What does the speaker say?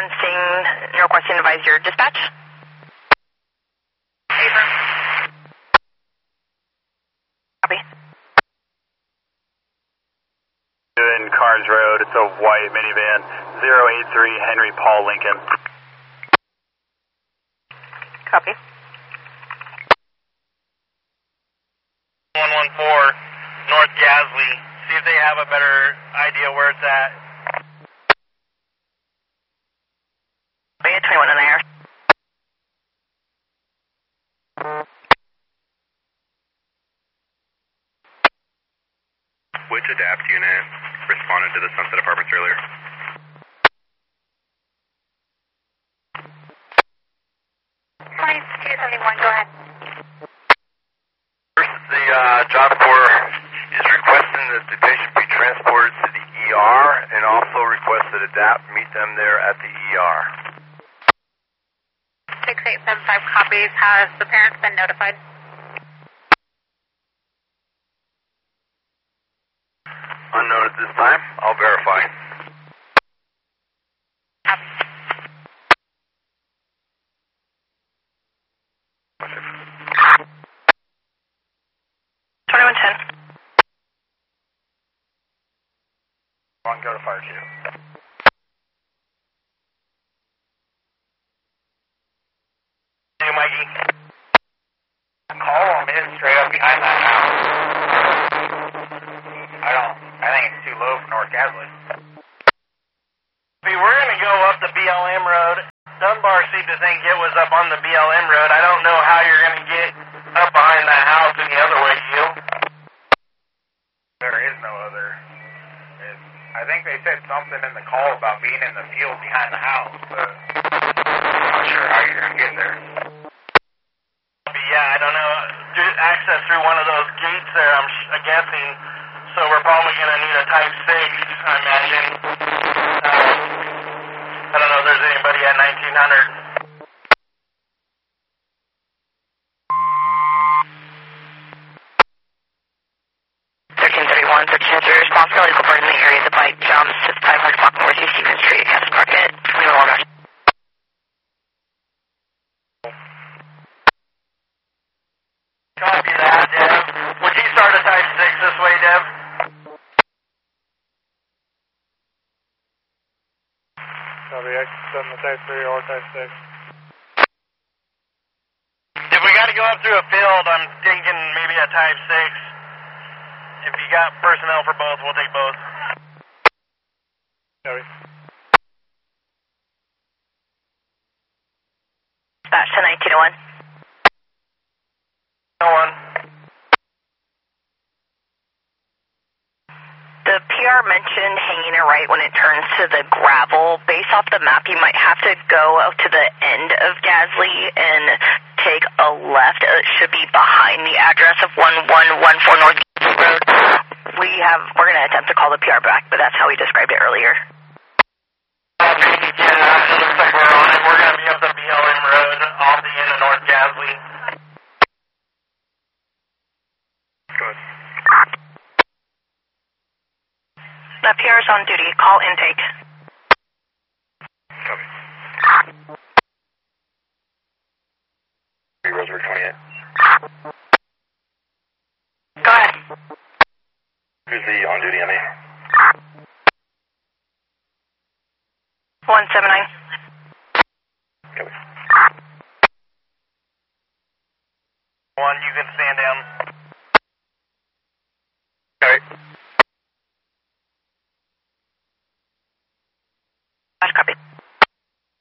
requesting advise your dispatch. Abrams. Copy. In Carnes Road, it's a white minivan, 083 Henry Paul Lincoln. Copy. 114 North Gasly. See if they have a better idea where it's at. We had 21 in there. Which adapt unit responded to the Sunset Apartments earlier? Point 271, go ahead. The job corps is requesting that the patient be transported to the ER and also request that adapt meet them there at the ER. 6875 copies. Has the parents been notified? Unknown at this time. I'll verify. Copy. Go to fire 2. Hey, Mikey. Call them in straight up behind that house. I think it's too low for North Gasly. We're going to go up the BLM road. Dunbar seemed to think it was up on the BLM road. I don't know how you're going to get up behind that house any other way, do you? There is no other. I think they said something in the call about being in the field behind the house, but I'm not sure how you're going to get there. Yeah, I don't know. Access through one of those gates there, I'm guessing. So we're probably going to need a Type 6, I imagine. I don't know if there's anybody at 1900. 1331, responsibility for in the area of the bike jumps at 500 block northeast Stevens Street, Cass Market. We will order. Copy that, Dev. Would you start a Type 6 this way, Dev? Copy, I can send the Type 3 or Type 6. If we got to go up through a field, I'm thinking maybe a Type 6. If you got personnel for both, we'll take both. Copy. Dispatch to 1901. No one. The PR mentioned hanging a right when it turns to the gravel. Based off the map, you might have to go out to the end of Gasly and take a left. It should be behind the address of 1114 North Gasly Road. We're going to attempt to call the PR back, but that's how we described it earlier. Yeah, it looks like we're on it. We're going to be up the BLM Road off the end of North Gasly. Good. The PR is on duty. Call intake. Copy. Rosewood 28. Go ahead. Who's the on-duty ME? 179. Copy. One, you can stand down.